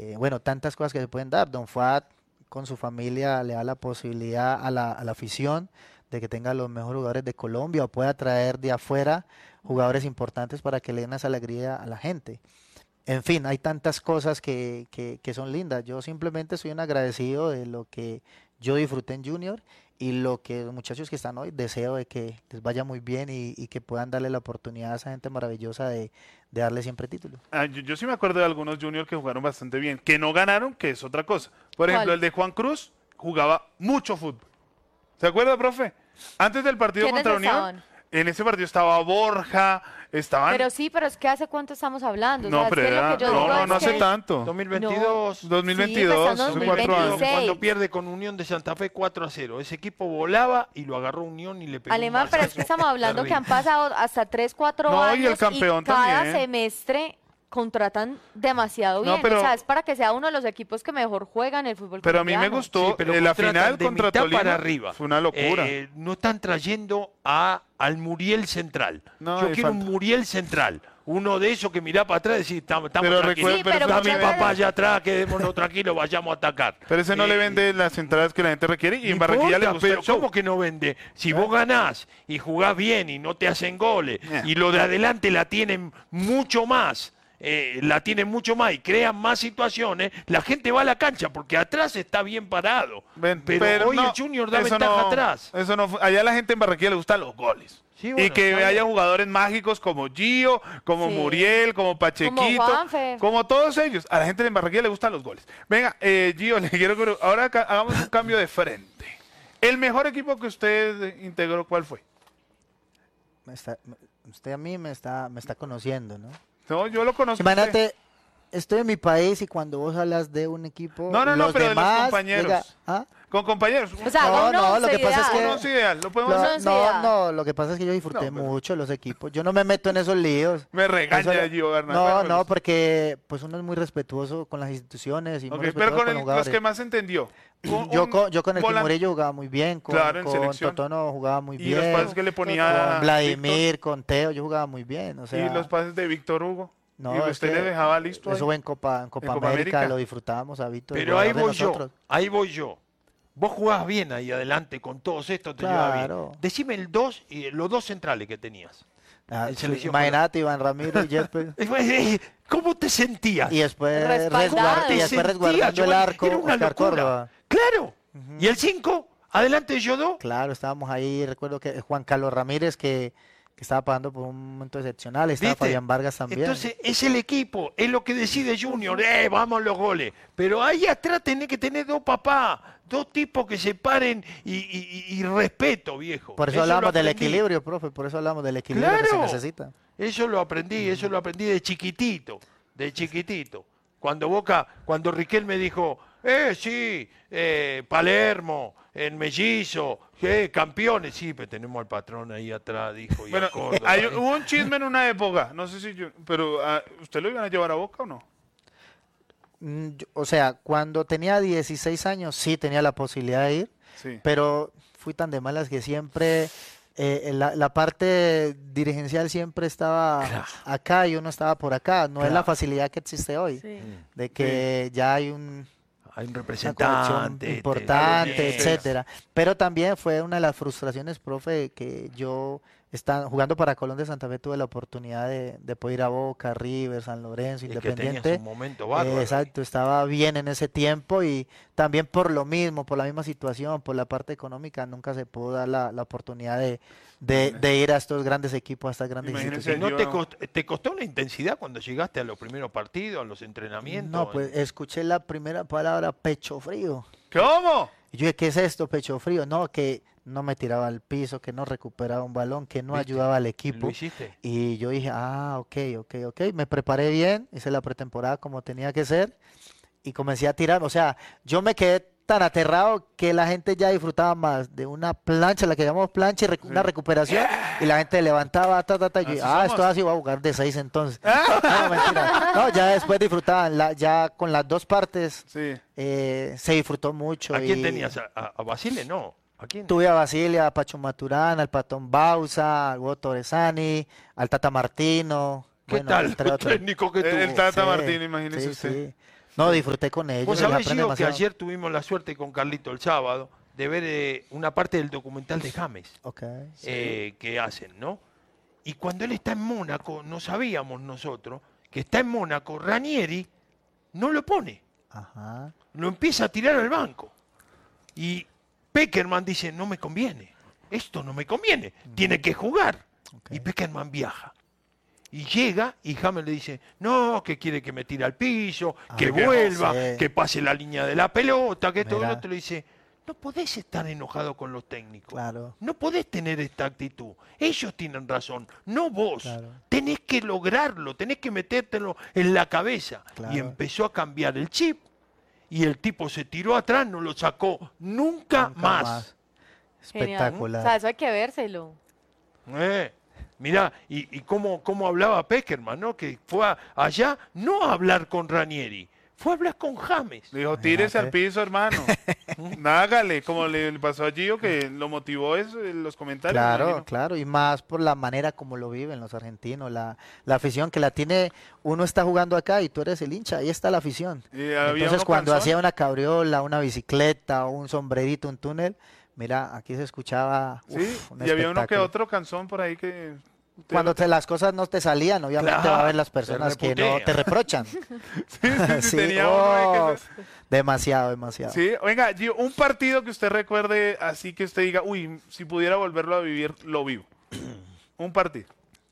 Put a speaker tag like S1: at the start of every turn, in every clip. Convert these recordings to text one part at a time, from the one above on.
S1: bueno, tantas cosas que se pueden dar. Don Fuad con su familia le da la posibilidad a la afición de que tenga los mejores jugadores de Colombia o pueda traer de afuera jugadores importantes para que le den esa alegría a la gente. En fin, hay tantas cosas que son lindas. Yo simplemente soy un agradecido de lo que yo disfruté en Junior y lo que los muchachos que están hoy deseo de que les vaya muy bien y que puedan darle la oportunidad a esa gente maravillosa de darle siempre títulos.
S2: Yo sí me acuerdo de algunos juniors que jugaron bastante bien, que no ganaron, que es otra cosa. Por ejemplo,
S3: ¿Cuál?
S2: el de Juan Cruz jugaba mucho fútbol. ¿Se acuerda, profe? Antes del partido
S3: ¿Quiénes
S2: contra Unión,
S3: estaban?
S2: en ese partido estaba Borja, estaban...
S3: Pero sí, pero es que ¿hace cuánto estamos hablando? O
S2: No,
S3: sea, es
S2: pero
S3: que lo
S2: era-
S3: que yo digo
S2: no,
S3: es
S2: no hace
S3: que-
S2: tanto.
S4: 2022.
S2: 2022,
S3: Sí,
S2: hace
S3: pues,
S2: 4 años.
S3: 2026.
S4: Cuando pierde con Unión de Santa Fe 4-0. Ese equipo volaba y lo agarró Unión y le pegó.
S3: Alemán,
S4: un
S3: pero es que
S4: mazazo
S3: estamos hablando que han
S4: terrible.
S3: pasado hasta 3, 4
S2: No, y el
S3: años
S2: campeón
S3: cada
S2: también.
S3: semestre contratan demasiado
S2: No,
S3: bien.
S2: pero-
S3: O sea, es para que sea uno de los equipos que mejor juegan el fútbol
S2: Pero a mí me
S3: colombiano.
S2: gustó
S4: Sí, pero
S2: la
S4: contratan
S2: final
S4: de
S2: contra
S4: mitad
S2: Tolima.
S4: para arriba.
S2: Fue una locura.
S4: No están trayendo al Muriel Central.
S2: No,
S4: Yo
S2: y
S4: quiero
S2: falta.
S4: un Muriel Central. Uno de esos que mirá para atrás y decir, estamos
S2: Pero
S4: tranquilos.
S2: recuerda-
S3: Sí,
S2: pero
S3: pero
S2: eso
S4: Está mi
S3: muchas
S4: papá
S3: veces-
S4: allá atrás, quedémonos tranquilos, vayamos a atacar.
S2: Pero ese no le vende las entradas que la gente requiere y en Barranquilla le
S4: importa,
S2: gusta
S4: pero
S2: el show.
S4: ¿cómo que no vende? Si vos ganás y jugás bien y no te hacen goles y lo de adelante la tienen mucho más, y crean más situaciones, la gente va a la cancha porque atrás está bien parado.
S2: Ven,
S4: pero hoy
S2: no,
S4: el Junior da
S2: eso
S4: ventaja
S2: no-
S4: atrás.
S2: Eso no, allá a la gente en Barranquilla le gustan los goles.
S4: Sí,
S2: y
S4: bueno,
S2: que
S4: está
S2: haya
S4: bien.
S2: jugadores mágicos como Gio, como
S3: Sí.
S2: Muriel, como Pachequito,
S3: Juanfe.
S2: como todos ellos. A la gente en Barranquilla le gustan los goles. Venga, Gio, le quiero que ahora hagamos un cambio de frente. El mejor equipo que usted integró, ¿cuál fue?
S1: Usted a mí me está conociendo, ¿no?
S2: No, yo lo conozco. a usted.
S1: Imagínate, estoy en mi país y cuando vos hablas de un equipo,
S2: No,
S1: los
S2: pero de los
S1: demás,
S2: compañeros.
S1: diga, ¿ah?
S2: Con compañeros.
S3: O sea, haga una
S1: No, lo que
S3: once
S1: pasa es
S3: ideal.
S1: que-
S2: No, sí, ideal, lo podemos hacer.
S3: Once ideal.
S1: Lo que pasa es que yo disfruté
S2: No, pero-
S1: mucho los equipos. Yo no me meto en esos líos.
S2: Me regaña
S1: Eso-
S2: Gio Bernal.
S1: No,
S2: Bueno, me
S1: no,
S2: gusta.
S1: porque pues uno es muy respetuoso con las instituciones y muy
S2: Ok,
S1: respetuoso
S2: pero con
S1: los
S2: los
S1: jugadores.
S2: que más entendió.
S1: Yo con el
S2: volante-
S1: Murillo jugaba muy bien,
S2: Claro, en
S1: con
S2: selección.
S1: Totono jugaba muy
S2: Y
S1: bien,
S2: los pases que le ponía
S1: con Vladimir, con Teo, yo jugaba muy bien. O sea,
S2: y los pases de Víctor Hugo.
S1: no,
S2: y
S1: es
S2: usted
S1: que
S2: le dejaba listo ahí.
S1: eso fue en Copa
S2: Copa
S1: América,
S2: América.
S1: lo disfrutábamos a Víctor. el
S4: Pero ahí
S1: goleador
S4: voy
S1: de nosotros.
S4: ahí voy yo. Vos jugabas bien ahí adelante con todos estos, te llevabas
S1: Claro.
S4: bien. Decime los dos centrales que tenías.
S1: Ah,
S4: En
S1: sí,
S4: selección
S1: imagínate, Iván Ramiro y Yepes.
S4: ¿Cómo te sentías?
S1: Y después,
S3: Respaldado.
S4: Te
S1: resguardando
S4: sentías,
S1: el
S4: Giovanni,
S1: arco,
S4: era una
S1: Oscar
S4: locura.
S1: Córdoba.
S4: Claro. ¿Y el 5? Adelante Yodó.
S1: Claro, estábamos ahí, recuerdo que Juan Carlos Ramírez que estaba pasando por un momento excepcional, estaba
S4: ¿Viste?
S1: Fabián Vargas también.
S4: Entonces es el equipo, es lo que decide Junior, vamos los goles. Pero ahí atrás tenés que tener dos papás, dos tipos que se paren y respeto, viejo.
S1: por eso
S4: lo
S1: hablamos del
S4: aprendí.
S1: equilibrio, profe, por eso hablamos del equilibrio que se
S4: Claro.
S1: necesita.
S4: Eso lo aprendí de chiquitito, Cuando Riquel me dijo, sí, Palermo, el Mellizo, campeones, sí, pero tenemos al patrón ahí atrás, dijo, y
S2: Bueno,
S4: a Córdoba.
S2: hubo un chisme en una época, no sé si yo, pero ¿usted lo iban a llevar a Boca o no?
S1: O sea, cuando tenía 16 años sí tenía la posibilidad de ir,
S2: Sí.
S1: pero fui tan de malas que siempre la parte dirigencial siempre estaba acá y uno estaba por acá. No es la facilidad que existe hoy,
S3: Sí.
S1: de que ya hay un
S4: Hay un
S1: una
S4: representante
S1: conexión importante,
S4: te-
S1: etcétera. Pero también fue una de las frustraciones, profe, que yo jugando para Colón de Santa Fe tuve la oportunidad de poder ir a Boca, River, San Lorenzo,
S4: Es que tenías
S1: Independiente.
S4: un momento bárbaro.
S1: Exacto, estaba bien en ese tiempo y también por lo mismo, por la misma situación, por la parte económica, nunca se pudo dar la oportunidad de ir a estos grandes equipos, a estas grandes
S2: Imagínese,
S1: instituciones.
S4: ¿No te costó una intensidad cuando llegaste a los primeros partidos, a los entrenamientos?
S1: No, pues escuché la primera palabra, pecho frío.
S2: ¿Cómo?
S1: Y yo dije, ¿qué es esto, pecho frío? No, que no me tiraba al piso, que no recuperaba un balón, que no
S4: ¿Viste?
S1: ayudaba al
S4: ¿Lo
S1: equipo.
S4: hiciste?
S1: Y yo dije, ok. Me preparé bien, hice la pretemporada como tenía que ser y comencé a tirar. O sea, yo me quedé tan aterrado que la gente ya disfrutaba más de una plancha, la que llamamos plancha, y una recuperación, y la gente levantaba, y yo
S2: Así
S1: dije,
S2: somos.
S1: esto así, voy a jugar de 6 entonces. No, mentira. No, ya después disfrutaban, ya con las dos partes
S2: Sí.
S1: se disfrutó mucho.
S4: ¿A quién
S1: y
S4: tenías? ¿A Basile? No. ¿A quién?
S1: Tuve a Basilia, a Pacho Maturana, al Patón Bausa, al Hugo Torresani, al Tata Martino.
S4: ¿Qué
S1: bueno,
S4: tal?
S1: entre otros.
S4: Técnico que tuvo.
S2: El Tata
S1: Sí,
S2: Martino, imagínese
S1: sí,
S2: usted.
S1: sí. No, disfruté con ellos.
S4: Vos
S1: se les
S4: sabés,
S1: aprende
S4: Gio, que
S1: demasiado.
S4: ayer tuvimos la suerte con Carlito el sábado de ver una parte del documental de James
S1: Ok.
S4: que hacen, ¿no? Y cuando él está en Mónaco, no sabíamos nosotros que está en Mónaco, Ranieri no lo pone,
S1: Ajá.
S4: lo empieza a tirar al banco. Y Peckerman dice, no me conviene, esto no me conviene, tiene que jugar.
S1: Ok.
S4: Y Peckerman viaja. Y llega y James le dice, no, que quiere que me tire al piso, que
S1: Ah,
S4: vuelva,
S1: sí.
S4: que pase la línea de la pelota, que todo el
S1: Mira.
S4: otro le dice, no podés estar enojado con los técnicos.
S1: Claro.
S4: No podés tener esta actitud. Ellos tienen razón, no vos.
S1: Claro.
S4: Tenés que lograrlo, tenés que metértelo en la cabeza.
S1: Claro.
S4: Y empezó a cambiar el chip. Y el tipo se tiró atrás, no lo sacó nunca,
S1: Nunca
S4: más.
S3: Genial. O
S1: Espectacular.
S3: sea, eso hay que vérselo.
S4: Mirá, y cómo hablaba Peckerman, ¿no? Que fue allá no a hablar con Ranieri, fue a hablar con James.
S2: Le dijo, tírese al
S1: Imagínate.
S2: piso, hermano. Hágale, como le pasó a Gio, que lo motivó los comentarios. me
S1: Claro,
S2: imagino.
S1: claro, y más por la manera como lo viven los argentinos, la afición que la tiene, uno está jugando acá y tú eres el hincha, ahí está la afición.
S2: Y había
S1: Entonces
S2: uno
S1: cuando
S2: cansón.
S1: hacía una cabriola, una bicicleta, un sombrerito, un túnel, mira, aquí se escuchaba
S2: Sí,
S1: un
S2: y había uno que
S1: espectáculo.
S2: otro canzón por ahí que...
S1: Cuando las cosas no te salían, obviamente
S4: Claro,
S1: va a haber las
S4: te
S1: personas que no
S4: reputean.
S1: te reprochan.
S2: Sí, sí,
S1: Sí,
S2: tenía uno ahí que...
S1: oh, demasiado, demasiado.
S2: Sí, venga, Gio, un partido que usted recuerde así que usted diga, uy, si pudiera volverlo a vivir, lo vivo. Un partido.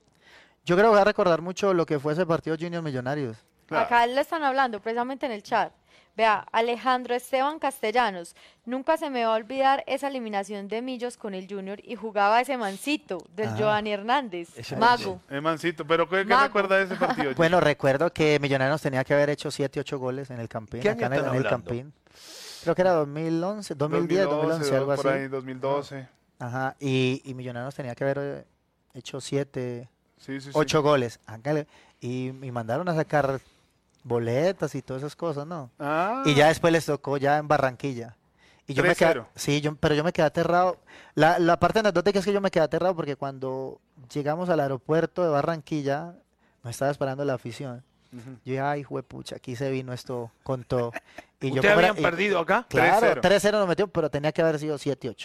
S1: Yo creo que voy a recordar mucho lo que fue ese partido Junior Millonarios.
S2: Claro.
S3: Acá le están hablando precisamente en el chat. Vea, Alejandro Esteban Castellanos. Nunca se me va a olvidar esa eliminación de Millos con el Junior y jugaba ese mancito del
S1: Ah.
S3: Giovanni Hernández.
S4: Ese
S3: Mago.
S2: Mancito, pero ¿qué
S3: Mago.
S2: recuerda de ese partido? Gio?
S1: Bueno, recuerdo que Millonarios tenía que haber hecho 7, 8 goles en el Campín,
S4: ¿Qué año
S1: acá en el,
S4: están
S1: en el
S4: hablando?
S1: Campín. Creo que era 2011, 2010, 2011, algo
S2: por
S1: así.
S2: ahí, 2012.
S1: Ajá, y Millonarios tenía que haber hecho 7,
S2: Sí, sí, sí.
S1: 8 goles. Hágale. Y mandaron a sacar boletas y todas esas cosas, ¿no?
S2: Ah,
S1: Y ya después les tocó ya en Barranquilla. Y yo me
S2: 3-0.
S1: quedé, sí, pero yo me quedé aterrado. La parte anecdótica es que yo me quedé aterrado porque cuando llegamos al aeropuerto de Barranquilla, me estaba esperando la afición.
S2: Ujú.
S1: Yo dije, ay, juepucha, aquí se vino esto con todo. Y yo
S4: ¿Ustedes
S1: como era-
S4: habían perdido acá?
S1: Claro,
S2: 3-0.
S1: 3-0 nos metió, pero tenía que haber sido 7-8.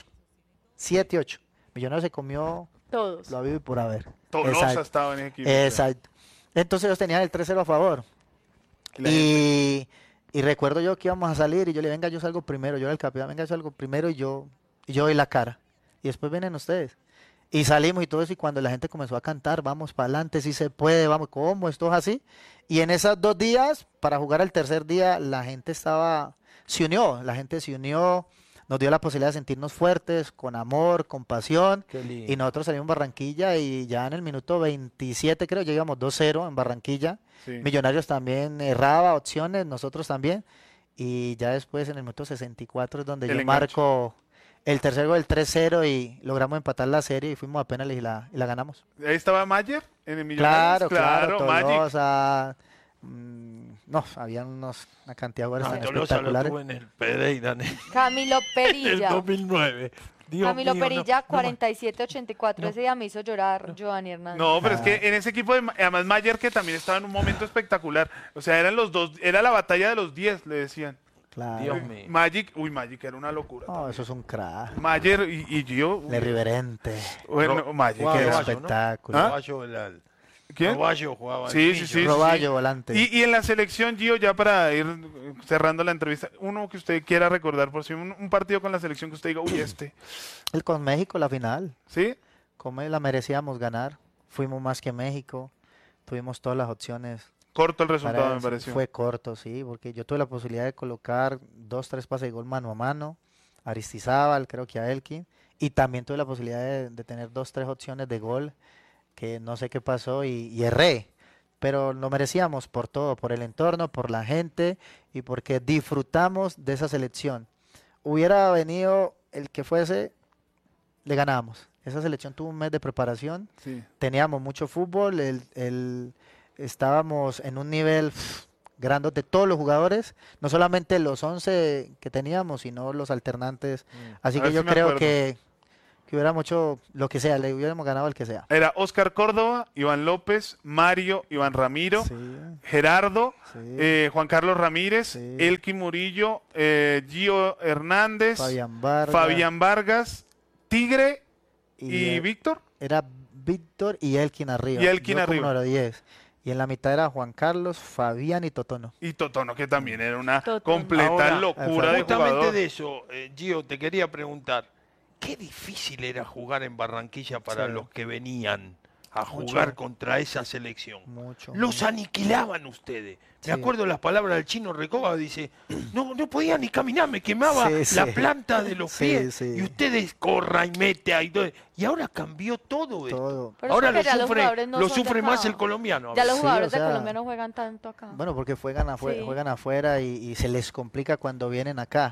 S1: 7-8. Millonarios se comió
S3: Todos.
S1: lo habido y por haber.
S2: Tolosa
S1: Exacto.
S2: estaba en ese equipo.
S1: Exacto. Entonces ellos tenían el 3-0 a favor.
S2: Y la gente-
S1: Y recuerdo yo que íbamos a salir y yo le venga, yo salgo primero, yo era el capitán, venga, yo salgo primero y yo doy la cara. Y después vienen ustedes. Y salimos y todo eso, y cuando la gente comenzó a cantar, vamos para adelante, si se puede, vamos, ¿cómo? Esto es así. Y en esos 2 días, para jugar el tercer día, la gente se unió, nos dio la posibilidad de sentirnos fuertes, con amor, con pasión.
S4: Qué lindo.
S1: Y nosotros salimos en Barranquilla y ya en el minuto 27, creo, llegamos 2-0 en Barranquilla.
S2: Sí.
S1: Millonarios también erraba opciones, nosotros también. Y ya después en el minuto 64 es donde
S2: El
S1: yo
S2: enganche.
S1: marco el tercer gol, el 3-0 y logramos empatar la serie y fuimos a penales y la ganamos.
S2: Ahí estaba Mayer en el Millonarios.
S1: Claro,
S2: Magic.
S1: Tolosa, no, había una cantidad de jugadores
S4: Ah,
S1: tan
S4: Tolosa lo
S1: espectaculares.
S4: tuve en el Pereira en
S3: Camilo
S4: el
S3: Perilla.
S4: 2009. Dios
S3: Camilo
S4: mío, no-
S3: Perilla,
S4: no me-
S3: 47-84. Ese día me hizo llorar Giovanni Hernández.
S2: No, pero es
S1: Ah.
S2: que en ese equipo, además Mayer que también estaba en un momento espectacular. O sea, eran los dos, era la batalla de los 10, le decían.
S1: Claro.
S4: Dios mío.
S2: Magic era una locura.
S1: No, eso es un crack.
S2: Mayer y Gio.
S1: El irreverente.
S2: Bueno, Magic
S4: Jugaba
S1: Qué
S2: era.
S4: Roballo, ¿no?
S1: espectáculo.
S2: ¿Ah?
S4: Roballo, el-
S2: ¿Quién?
S4: Roballo jugaba.
S2: Sí,
S4: en
S2: sí,
S4: Millo.
S2: sí.
S1: Roballo, volante.
S2: Y en la selección, Gio, ya para ir cerrando la entrevista, uno que usted quiera recordar por si un partido con la selección que usted diga, uy,
S1: El con México, la final.
S2: ¿sí?
S1: Como la merecíamos ganar. Fuimos más que México. Tuvimos todas las opciones.
S2: Corto el resultado,
S1: para
S2: me
S1: eso.
S2: pareció.
S1: Fue corto, sí, porque yo tuve la posibilidad de colocar 2, 3 pases de gol mano a mano. A Aristizábal, creo que a Elkin. Y también tuve la posibilidad de tener 2, 3 opciones de gol que no sé qué pasó y erré. Pero lo merecíamos por todo, por el entorno, por la gente y porque disfrutamos de esa selección. Hubiera venido el que fuese, le ganábamos. Esa selección tuvo un mes de preparación,
S2: Sí.
S1: teníamos mucho fútbol, estábamos en un nivel grande de todos los jugadores, no solamente los 11 que teníamos, sino los alternantes. Así
S2: A
S1: que
S2: ver
S1: yo
S2: si me
S1: creo
S2: acuerdo.
S1: que que hubiéramos hecho lo que sea, le hubiéramos ganado el que sea.
S2: Era Oscar Córdoba, Iván López, Mario, Iván Ramiro,
S1: Sí,
S2: Gerardo,
S1: sí,
S2: Juan Carlos Ramírez,
S1: Sí.
S2: Elki Murillo, Gio Hernández,
S1: Fabián Vargas,
S2: Tigre y
S1: eh,
S2: Víctor.
S1: era Víctor y Elkin arriba.
S2: Y Elkin
S1: yo como
S2: arriba.
S1: número 10. Y en la mitad era Juan Carlos, Fabián y Totono.
S2: Y Totono, que también era una
S3: Totono.
S2: completa
S4: Ahora,
S2: locura de
S4: Justamente
S2: jugador.
S4: de eso, Gio, te quería preguntar, qué difícil era jugar en Barranquilla para
S1: Sí.
S4: los que venían a
S1: Mucho.
S4: jugar contra esa selección.
S1: Mucho.
S4: Los aniquilaban ustedes.
S1: Sí.
S4: Me acuerdo las palabras del chino Recoba, dice, no podía ni caminar, me quemaba
S1: Sí,
S4: la
S1: sí.
S4: planta de los
S1: Sí,
S4: pies.
S1: sí.
S4: Y ustedes corra y mete ahí. Y ahora cambió todo esto.
S1: Todo.
S3: Pero
S4: Ahora
S3: es que
S4: lo
S3: ya los
S4: sufre,
S3: jugadores no
S4: lo
S3: son de
S4: sufre
S3: acá.
S4: más el colombiano. a
S3: Ya
S4: veces.
S3: los
S1: Sí,
S3: jugadores
S1: o sea,
S3: de Colombia no juegan tanto acá.
S1: Bueno, porque juegan afuera,
S3: Sí.
S1: juegan afuera y se les complica cuando vienen acá.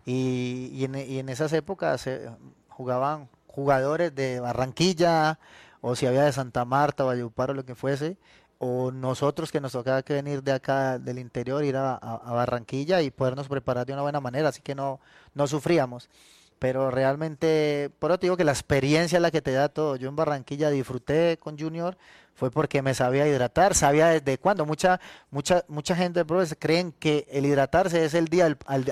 S1: Y en esas épocas jugaban jugadores de Barranquilla, o si había de Santa Marta, Valledupar o lo que fuese, o nosotros que nos tocaba que venir de acá del interior, ir a Barranquilla y podernos preparar de una buena manera, así que no sufríamos. Pero realmente, por eso te digo que la experiencia es la que te da todo. Yo en Barranquilla disfruté con Junior, fue porque me sabía hidratar, sabía desde cuándo. Mucha gente, bro, creen que el hidratarse es el día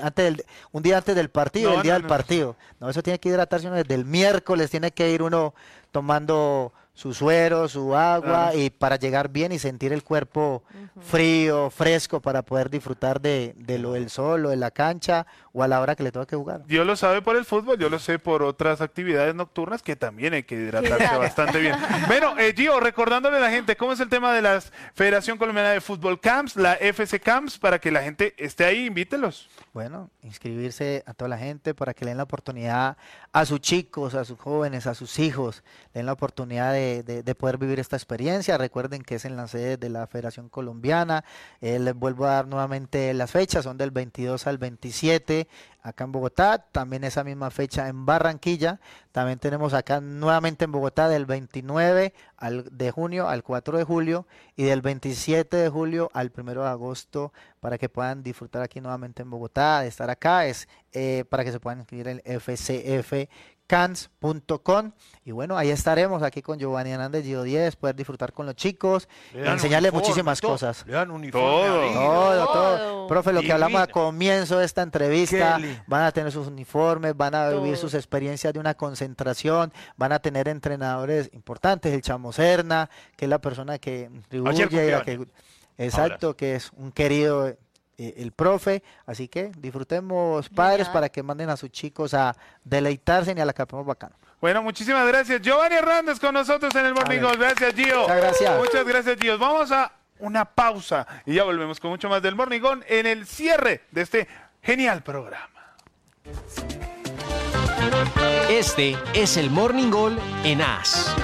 S1: un día antes del partido,
S2: No,
S1: el día
S2: no,
S1: del
S2: no.
S1: partido. No, eso tiene que hidratarse uno desde el miércoles, tiene que ir uno tomando su suero, su agua,
S2: Claro.
S1: y para llegar bien y sentir el cuerpo frío, fresco, para poder disfrutar de lo del sol o de la cancha o a la hora que le toca que jugar.
S2: Dios lo sabe por el fútbol, yo lo sé por otras actividades nocturnas que también hay que hidratarse bastante bien. Bueno, Gio, recordándole a la gente, ¿cómo es el tema de la Federación Colombiana de Fútbol Camps, la FC Camps, para que la gente esté ahí, invítelos?
S1: Bueno, inscribirse a toda la gente para que le den la oportunidad a sus chicos, a sus jóvenes, a sus hijos, le den la oportunidad de poder vivir esta experiencia. Recuerden que es en la sede de la Federación Colombiana. Les vuelvo a dar nuevamente las fechas, son del 22 al 27 acá en Bogotá, también esa misma fecha en Barranquilla. También tenemos acá nuevamente en Bogotá del 29 de junio al 4 de julio y del 27 de julio al 1 de agosto, para que puedan disfrutar aquí nuevamente en Bogotá, de estar acá, es para que se puedan inscribir en fcfcans.com. Y bueno, ahí estaremos aquí con Giovanni Hernández, Gio 10, poder disfrutar con los chicos,
S4: Le dan
S1: enseñarles
S4: uniforme,
S1: muchísimas
S4: todo.
S1: cosas.
S4: Le dan uniforme
S2: Todo.
S4: a Gio.
S1: Todo.
S3: Todo.
S1: Profe, lo que hablamos al
S4: Divino.
S1: comienzo de esta entrevista,
S4: Kelly.
S1: van a tener sus uniformes, van a vivir
S3: Todo.
S1: sus experiencias de una concentración, van a tener entrenadores importantes, el Chamo Serna, que es la persona que
S4: Ayer
S1: contribuye, y la
S4: cumplió
S1: que, exacto, que es un querido el profe, así que disfrutemos, padres,
S3: Genial.
S1: para que manden a sus chicos a deleitarse y a la capemos bacano.
S2: Bueno, muchísimas gracias. Giovanni Hernández con nosotros en el Morning
S1: Vale.
S2: Goal. Gracias, Gio.
S1: Muchas gracias.
S2: Muchas gracias, Gio. Vamos a una pausa y ya volvemos con mucho más del Morning Goal en el cierre de este genial programa.
S5: Este es el Morning Goal en AS.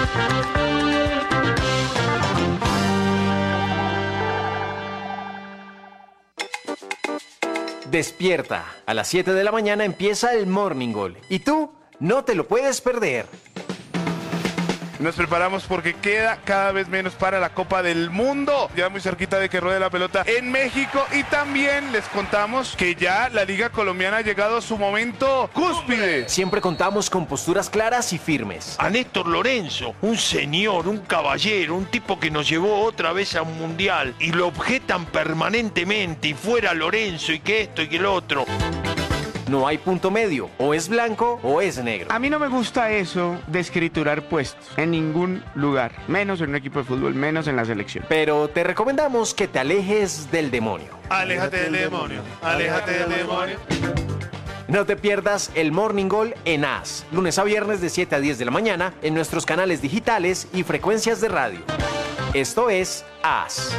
S5: Despierta. A las 7 de la mañana empieza el Morning Goal. Y tú no te lo puedes perder.
S2: Nos preparamos porque queda cada vez menos para la Copa del Mundo. Ya muy cerquita de que ruede la pelota en México. Y también les contamos que ya la Liga Colombiana ha llegado a su momento cúspide.
S5: Siempre contamos con posturas claras y firmes.
S4: A Néstor Lorenzo, un señor, un caballero, un tipo que nos llevó otra vez a un mundial y lo objetan permanentemente y fuera Lorenzo y que esto y que lo otro.
S5: No hay punto medio. O es blanco o es negro.
S6: A mí no me gusta eso de escriturar puestos en ningún lugar, menos en un equipo de fútbol, menos en la selección.
S5: Pero te recomendamos que te alejes del demonio.
S2: Aléjate del demonio, aléjate del demonio.
S5: No te pierdas el Morning Goal en AS, lunes a viernes de 7 a 10 de la mañana en nuestros canales digitales y frecuencias de radio. Esto es AS.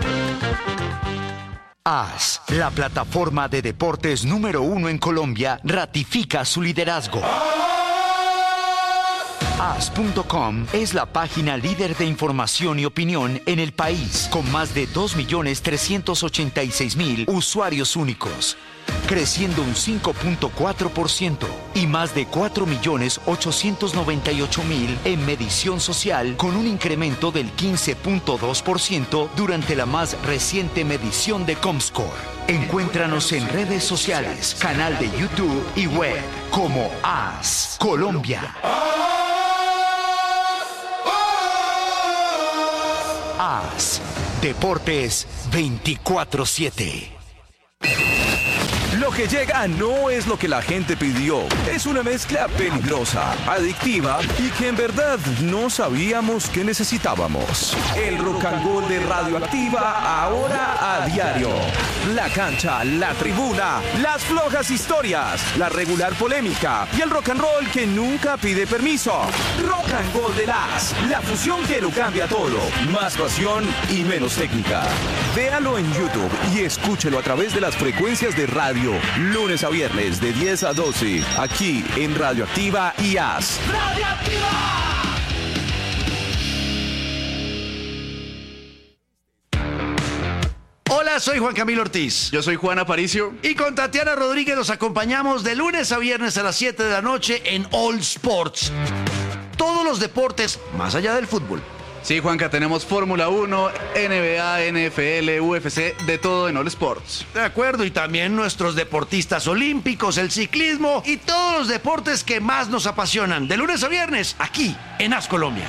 S7: AS, la plataforma de deportes número 1 en Colombia, ratifica su liderazgo. AS.com es la página líder de información y opinión en el país, con más de 2.386.000 usuarios únicos, creciendo un 5.4% y más de 4.898.000 en medición social, con un incremento del 15.2% durante la más reciente medición de Comscore. Encuéntranos en redes sociales, canal de YouTube y web como AS Colombia. AS, Deportes 24/7.
S8: Lo que llega no es lo que la gente pidió. Es una mezcla peligrosa, adictiva y que en verdad no sabíamos que necesitábamos. El rock and roll de Radioactiva ahora a diario. La cancha, la tribuna, las flojas historias, la regular polémica y el rock and roll que nunca pide permiso. Rock and roll de la fusión que lo cambia todo. Más pasión y menos técnica. Véalo en YouTube y escúchelo a través de las frecuencias de radio. Lunes a viernes de 10 a 12, aquí en Radioactiva y AS. ¡Radioactiva!
S9: Hola, soy Juan Camilo Ortiz.
S2: Yo soy Juan Aparicio.
S9: Y con Tatiana Rodríguez nos acompañamos de lunes a viernes a las 7 de la noche en All Sports. Todos los deportes más allá del fútbol.
S2: Sí, Juanca, tenemos Fórmula 1, NBA, NFL, UFC, de todo en All Sports.
S9: De acuerdo, y también nuestros deportistas olímpicos, el ciclismo y todos los deportes que más nos apasionan. De lunes a viernes, aquí en AS Colombia.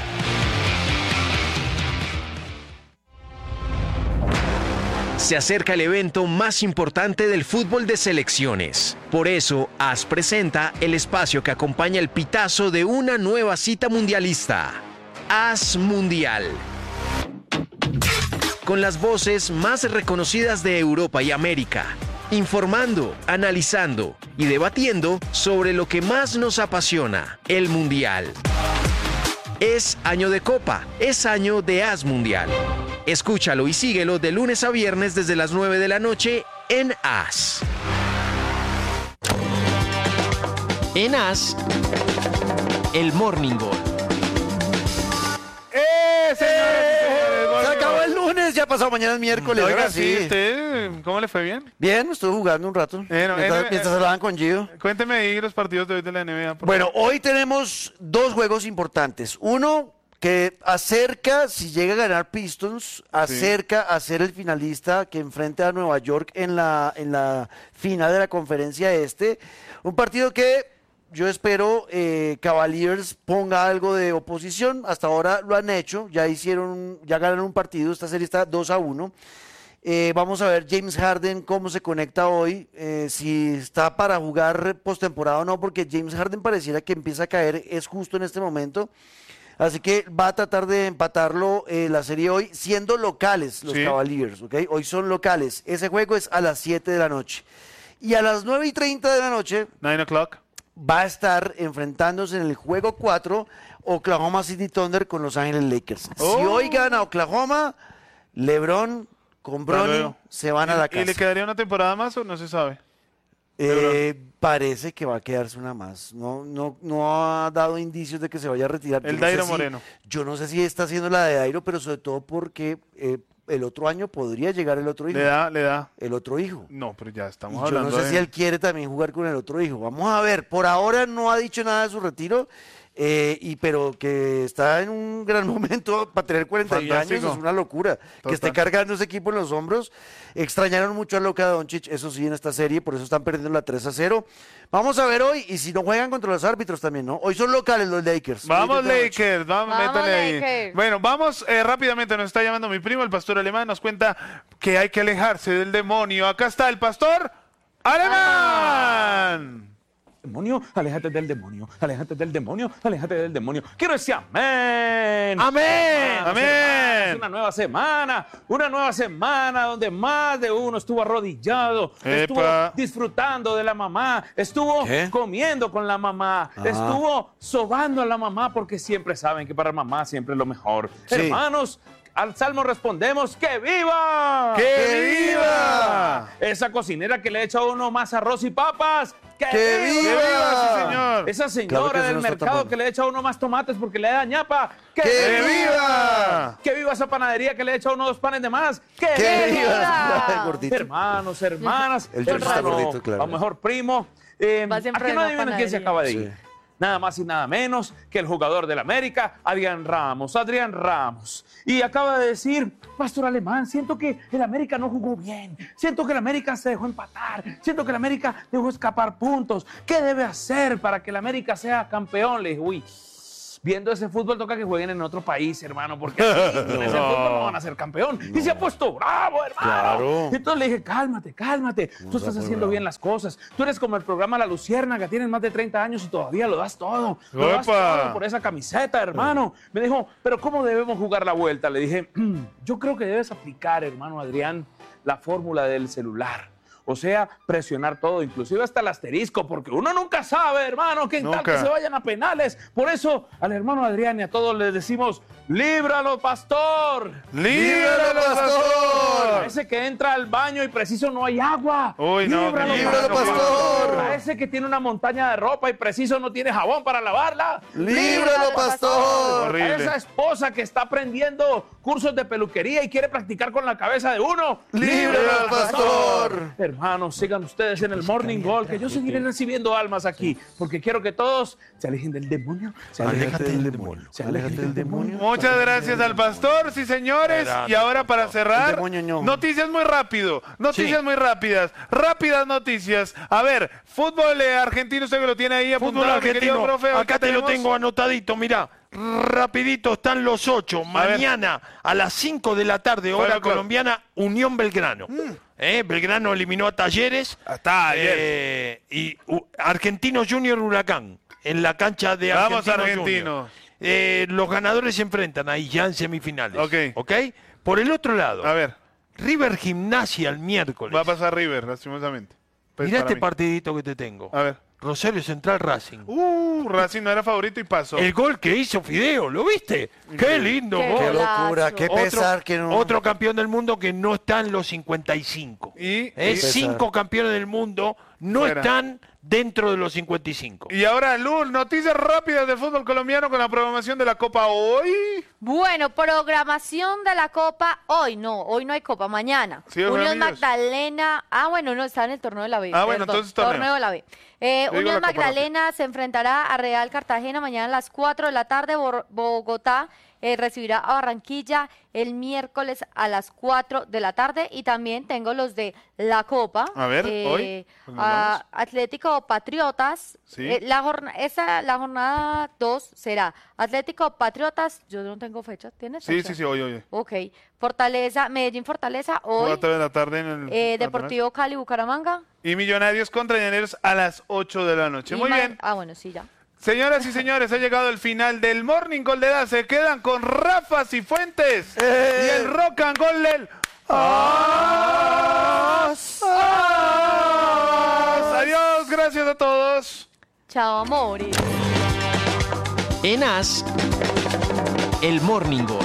S5: Se acerca el evento más importante del fútbol de selecciones. Por eso, AS presenta el espacio que acompaña el pitazo de una nueva cita mundialista. AS Mundial. Con las voces más reconocidas de Europa y América, informando, analizando y debatiendo sobre lo que más nos apasiona, el Mundial. Es año de Copa, es año de AS Mundial. Escúchalo y síguelo de lunes a viernes desde las 9 de la noche en AS. En AS, el Morning Goal.
S9: Se acabó el lunes, ya pasado mañana es miércoles.
S2: Oiga,
S9: Ahora
S2: sí, ¿usted cómo le fue bien?
S9: Bien, estuve jugando un rato. Mientras hablaban con Gio.
S2: Cuénteme ahí los partidos de hoy de la NBA.
S9: Bueno, hoy tenemos dos juegos importantes. Uno que acerca, si llega a ganar Pistons, acerca a ser el finalista que enfrenta a Nueva York en la final de la conferencia este. Un partido que yo espero Cavaliers ponga algo de oposición. Hasta ahora lo han hecho, ya ganaron un partido, esta serie está 2-1. Vamos a ver James Harden cómo se conecta hoy, si está para jugar postemporada o no, porque James Harden pareciera que empieza a caer, es justo en este momento. Así que va a tratar de empatarlo la serie hoy, siendo locales los Cavaliers, ¿ok? Hoy son locales. Ese juego es a las 7 de la noche. Y a las 9:30 de la noche...
S2: 9 o'clock.
S9: Va a estar enfrentándose en el juego 4 Oklahoma City Thunder con Los Ángeles Lakers. Si hoy gana Oklahoma, LeBron con Bronny se van a la casa.
S2: ¿Y le quedaría una temporada más o no se sabe?
S9: Parece que va a quedarse una más. No ha dado indicios de que se vaya a retirar.
S2: El Dairo Moreno.
S9: Yo no sé si está haciendo la de Dairo, pero sobre todo porque el otro año podría llegar el otro hijo.
S2: Le da.
S9: El otro hijo.
S2: No, pero ya estamos
S9: Y
S2: hablando
S9: yo no sé si él quiere también jugar con el otro hijo. Vamos a ver. Por ahora no ha dicho nada de su retiro. Pero que está en un gran momento para tener 41 años, es una locura. Total. Que esté cargando ese equipo en los hombros. Extrañaron mucho a Luka Doncic, eso sí, en esta serie, por eso están perdiendo la 3-0. Vamos a ver hoy, y si no juegan contra los árbitros también, ¿no? Hoy son locales los Lakers.
S2: Vamos Lakers, métale ahí.
S3: Lakers.
S2: Bueno, vamos rápidamente, nos está llamando mi primo, el pastor alemán, nos cuenta que hay que alejarse del demonio. Acá está el pastor alemán.
S10: Demonio, aléjate del demonio, aléjate del demonio, aléjate del demonio. Quiero decir amén.
S2: Amén.
S10: Amén. Una nueva semana donde más de uno estuvo arrodillado, estuvo disfrutando de la mamá, estuvo comiendo con la mamá, estuvo sobando a la mamá, porque siempre saben que para mamá siempre es lo mejor. Sí. Hermanos, al salmo respondemos, ¡que viva!
S2: ¡Que viva!
S10: Esa cocinera que le echa a uno más arroz y papas, ¡que
S2: viva! Sí, señor.
S10: Esa señora del mercado que le echa a uno más tomates porque le da ñapa, ¡que
S2: viva!
S10: ¡Que viva esa panadería que le echa a uno 2 panes de más!
S9: ¡Que viva!
S10: Hermanos, hermanas,
S9: el está gordito, claro.
S10: A lo mejor primo. ¿A qué no adivinan quién se acaba de ir? Nada más y nada menos que el jugador del América, Adrián Ramos. Y acaba de decir, pastor alemán, siento que el América no jugó bien, siento que el América se dejó empatar, siento que el América dejó escapar puntos. ¿Qué debe hacer para que el América sea campeón? Le dije, niños viendo ese fútbol toca que jueguen en otro país, hermano, porque así, con ese fútbol no van a ser campeón. Y se ha puesto bravo, hermano.
S9: Claro.
S10: Y entonces le dije, cálmate, tú estás haciendo bien las cosas. Tú eres como el programa La Luciérnaga, tienes más de 30 años y todavía lo das todo. Lo das todo por esa camiseta, hermano. Me dijo, pero ¿cómo debemos jugar la vuelta? Le dije, yo creo que debes aplicar, hermano Adrián, la fórmula del celular. O sea, presionar todo, inclusive hasta el asterisco, porque uno nunca sabe, hermano, que en tal que se vayan a penales. Por eso, al hermano Adrián y a todos les decimos, ¡líbralo, pastor!
S2: ¡Líbralo, pastor!
S10: A ese que entra al baño y preciso no hay agua.
S2: Uy, no,
S9: ¡Líbralo, pastor!
S10: A ese que tiene una montaña de ropa y preciso no tiene jabón para lavarla.
S9: ¡Líbralo, pastor!
S2: Horrible.
S10: A esa esposa que está aprendiendo cursos de peluquería y quiere practicar con la cabeza de uno.
S9: ¡Líbralo, pastor!
S10: Hermanos, sigan ustedes en el Morning Goal, que yo seguiré recibiendo almas aquí, porque quiero que todos se alejen del demonio.
S9: Aléjate del demonio.
S10: Se alejen del demonio.
S2: Muchas gracias al pastor, sí señores. Y ahora para cerrar, noticias muy rápido, noticias muy rápidas, rápidas noticias. A ver, fútbol argentino, usted que lo tiene ahí apuntado,
S4: Fútbol argentino,
S2: profe,
S4: acá te lo tengo anotadito, mirá. Rapidito, están los 8. Mañana a las 5 de la tarde, hora colombiana, Unión Belgrano. Belgrano eliminó a Talleres. Y Argentinos Junior Huracán, en la cancha de Argentinos.
S2: Vamos, Argentinos.
S4: Los ganadores se enfrentan ahí ya en semifinales. ¿Ok? Por el otro lado,
S2: a ver,
S4: River Gimnasia el miércoles.
S2: Va a pasar River, lastimosamente.
S4: Pues mirá este partidito que te tengo.
S2: A ver.
S4: Rosario Central Racing.
S2: Racing no era favorito y pasó.
S4: El gol que hizo Fideo, ¿lo viste? Qué lindo gol.
S9: Qué locura, qué pesar que no.
S4: Otro campeón del mundo que no está en los 55.
S2: Y
S4: 5 campeones del mundo no están dentro de los 55.
S2: Y ahora, Lul, noticias rápidas del fútbol colombiano con la programación de la Copa hoy.
S3: Bueno, programación de la Copa hoy no hay Copa, mañana.
S2: Sí,
S3: Unión Magdalena, no, está en el torneo de la B.
S2: Bueno, entonces torneo
S3: de la B. Unión Magdalena se enfrentará a Real Cartagena mañana a las 4 de la tarde, Bogotá recibirá a Barranquilla el miércoles a las 4 de la tarde y también tengo los de la Copa.
S2: A ver, hoy.
S3: Atlético Patriotas.
S2: Sí.
S3: La jornada 2 será Atlético Patriotas. Yo no tengo fecha. ¿Tienes fecha?
S2: Sí, hoy.
S3: Ok. Medellín Fortaleza hoy.
S2: 4 de la tarde en el
S3: Deportivo Cali Bucaramanga.
S2: Y Millonarios contra Llaneros a las 8 de la noche. Muy bien.
S3: Bueno, sí, ya.
S2: Señoras y señores, ha llegado el final del Morning Call de edad. Se quedan con Rafa Cifuentes y el Rock and Roll del Adiós, gracias a todos.
S3: Chao, amores.
S5: En AS, el Morning Call.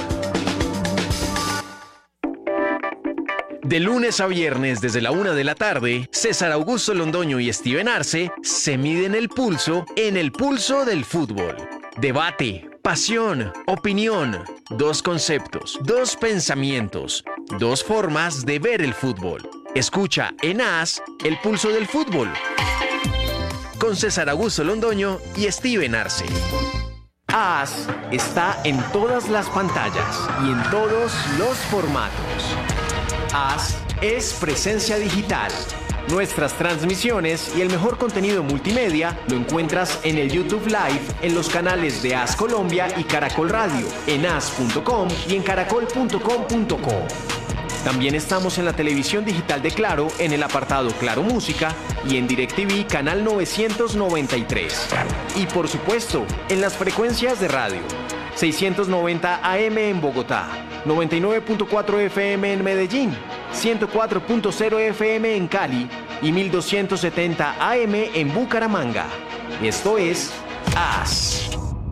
S5: De lunes a viernes desde la 1 de la tarde, César Augusto Londoño y Steven Arce se miden el pulso en el pulso del fútbol. Debate, pasión, opinión, 2 conceptos, 2 pensamientos, 2 formas de ver el fútbol. Escucha en AS el pulso del fútbol con César Augusto Londoño y Steven Arce. AS está en todas las pantallas y en todos los formatos. AS es presencia digital. Nuestras transmisiones y el mejor contenido multimedia lo encuentras en el YouTube Live, en los canales de AS Colombia y Caracol Radio, en as.com y en caracol.com.co. También estamos en la televisión digital de Claro, en el apartado Claro Música y en DirecTV canal 993. Y por supuesto, en las frecuencias de radio. 690 AM en Bogotá, 99.4 FM en Medellín, 104.0 FM en Cali y 1270 AM en Bucaramanga. Esto es AS.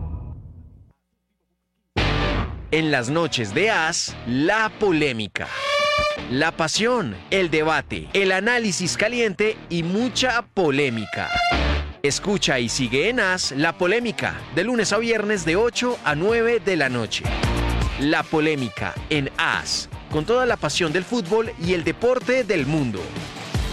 S5: En las noches de AS, la polémica, la pasión, el debate, el análisis caliente y mucha polémica. Escucha y sigue en AS La Polémica, de lunes a viernes de 8 a 9 de la noche. La Polémica en AS, con toda la pasión del fútbol y el deporte del mundo.